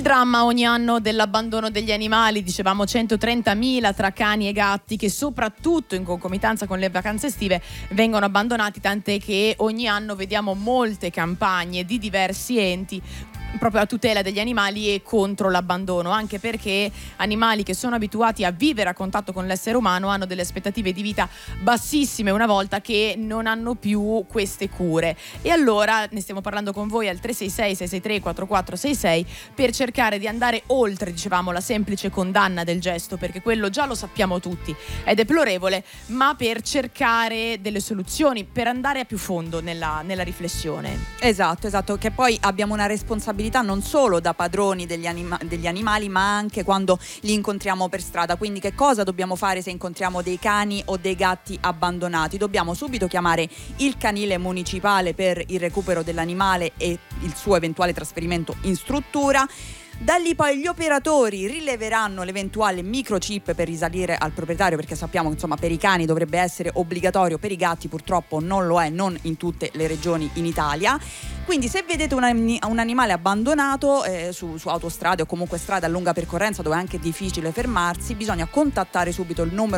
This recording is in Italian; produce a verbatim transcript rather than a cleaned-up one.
dramma ogni anno dell'abbandono degli animali, dicevamo centotrentamila tra cani e gatti che soprattutto in concomitanza con le vacanze estive vengono abbandonati, tant'è che ogni anno vediamo molte campagne di diversi enti proprio a tutela degli animali e contro l'abbandono, anche perché animali che sono abituati a vivere a contatto con l'essere umano hanno delle aspettative di vita bassissime una volta che non hanno più queste cure. E allora ne stiamo parlando con voi al tre sei sei sei sei tre quattro quattro sei sei per cercare di andare oltre, dicevamo, la semplice condanna del gesto, perché quello già lo sappiamo tutti, è deplorevole, ma per cercare delle soluzioni, per andare a più fondo nella, nella riflessione. Esatto, esatto, che poi abbiamo una responsabilità non solo da padroni degli, anima- degli animali, ma anche quando li incontriamo per strada. Quindi che cosa dobbiamo fare se incontriamo dei cani o dei gatti abbandonati? Dobbiamo subito chiamare il canile municipale per il recupero dell'animale e il suo eventuale trasferimento in struttura. Da lì poi gli operatori rileveranno l'eventuale microchip per risalire al proprietario, perché sappiamo che insomma per i cani dovrebbe essere obbligatorio, per i gatti purtroppo non lo è, non in tutte le regioni in Italia. Quindi se vedete un, un animale abbandonato eh, su, su autostrade o comunque strade a lunga percorrenza dove è anche difficile fermarsi, bisogna contattare subito il numero